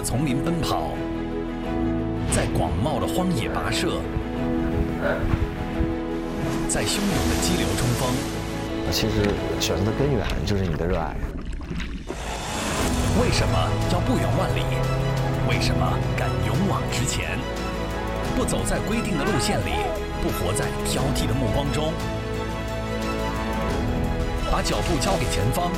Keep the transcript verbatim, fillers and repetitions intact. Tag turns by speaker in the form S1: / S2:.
S1: 丛林奔跑，在广袤的荒野跋涉，在汹涌的激流冲锋。
S2: 其实选择的根源就是你的热爱。
S1: 为什么要不远万里？为什么敢勇往直前？不走在规定的路线里，不活在挑剔的目光中，把脚步交给前方，